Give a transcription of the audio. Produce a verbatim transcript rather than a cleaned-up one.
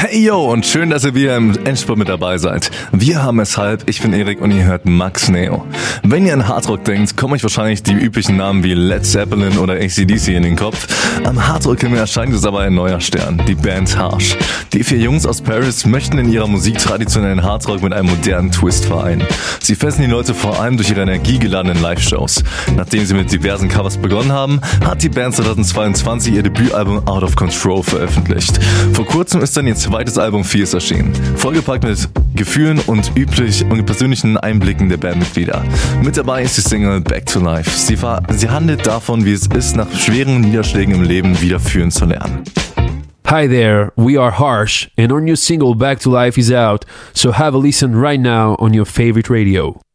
Hey yo und schön, dass ihr wieder im Endspurt mit dabei seid. Wir haben es halb, ich bin Erik und ihr hört Max Neo. Wenn ihr an Hardrock denkt, kommen euch wahrscheinlich die üblichen Namen wie Led Zeppelin oder A C D C in den Kopf. Am Hardrock-Himmel erscheint jetzt aber ein neuer Stern, die Band Harsh. Die vier Jungs aus Paris möchten in ihrer Musik traditionellen Hardrock mit einem modernen Twist vereinen. Sie fesseln die Leute vor allem durch ihre energiegeladenen Live-Shows. Nachdem sie mit diversen Covers begonnen haben, hat die Band zweitausendzweiundzwanzig ihr Debütalbum Out of Control veröffentlicht. Vor kurzem ist dann ihr zweites Album Fierce erschienen, vollgepackt mit Gefühlen und üblich und persönlichen Einblicken der Bandmitglieder. Mit dabei ist die Single Back to Life. Sie, sie handelt davon, wie es ist, nach schweren Niederschlägen im Leben wieder fühlen zu lernen. Hi there, we are Harsh, and our new single Back to Life is out, so have a listen right now on your favorite radio.